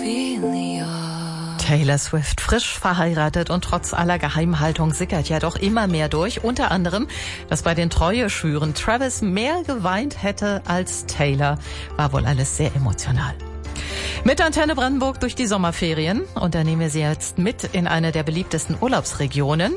Taylor Swift, frisch verheiratet und trotz aller Geheimhaltung sickert ja doch immer mehr durch. Unter anderem, dass bei den Treueschwüren Travis mehr geweint hätte als Taylor. War wohl alles sehr emotional. Mit Antenne Brandenburg durch die Sommerferien. Und da nehmen wir Sie jetzt mit in eine der beliebtesten Urlaubsregionen.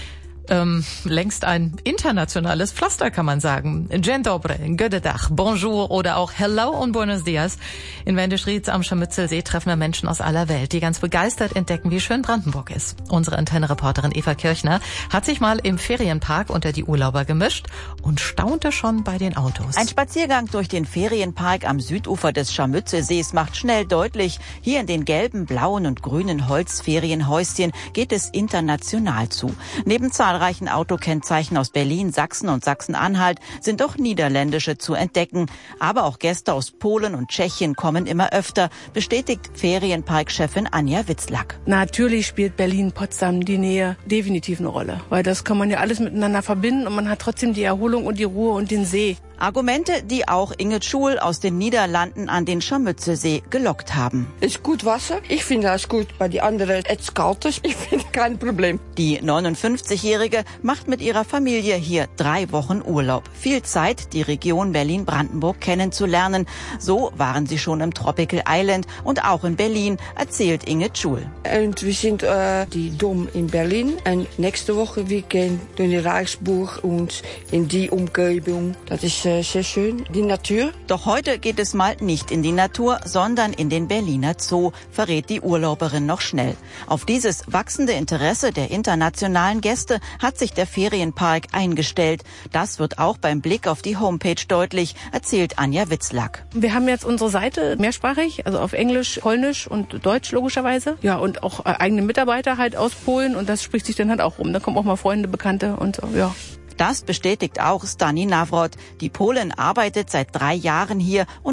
Längst ein internationales Pflaster, kann man sagen. Dzień dobry, guten Tag, bonjour oder auch hello und buenos dias. In Wendisch-Rietz am Scharmützelsee treffen wir Menschen aus aller Welt, die ganz begeistert entdecken, wie schön Brandenburg ist. Unsere Antenne-Reporterin Eva Kirchner hat sich mal im Ferienpark unter die Urlauber gemischt und staunte schon bei den Autos. Ein Spaziergang durch den Ferienpark am Südufer des Scharmützelsees macht schnell deutlich, hier in den gelben, blauen und grünen Holzferienhäuschen geht es international zu. Neben zahlreichen Autokennzeichen aus Berlin, Sachsen und Sachsen-Anhalt sind auch niederländische zu entdecken. Aber auch Gäste aus Polen und Tschechien kommen immer öfter, bestätigt Ferienparkchefin Anja Witzlack. Natürlich spielt Berlin, Potsdam, die Nähe definitiv eine Rolle. Weil das kann man ja alles miteinander verbinden und man hat trotzdem die Erholung und die Ruhe und den See. Argumente, die auch Inge Schul aus den Niederlanden an den Scharmützelsee gelockt haben. Ist gut Wasser. Ich finde das gut. Bei den anderen es kalt ist. Ich finde kein Problem. Die 59-Jährige macht mit ihrer Familie hier 3 Wochen Urlaub. Viel Zeit, die Region Berlin-Brandenburg kennenzulernen. So waren sie schon im Tropical Island und auch in Berlin, erzählt Inge Schul. Und wir sind die Dom in Berlin. Und nächste Woche wir gehen in die Reichsburg und in die Umgebung. Das ist sehr schön, die Natur. Doch heute geht es mal nicht in die Natur, sondern in den Berliner Zoo, verrät die Urlauberin noch schnell. Auf dieses wachsende Interesse der internationalen Gäste hat sich der Ferienpark eingestellt. Das wird auch beim Blick auf die Homepage deutlich, erzählt Anja Witzlack. Wir haben jetzt unsere Seite mehrsprachig, also auf Englisch, Polnisch und Deutsch logischerweise. Ja, und auch eigene Mitarbeiter halt aus Polen und das spricht sich dann halt auch rum. Da kommen auch mal Freunde, Bekannte und so, ja. Das bestätigt auch Stani Nawrot. Die Polin arbeitet seit 3 Jahren hier und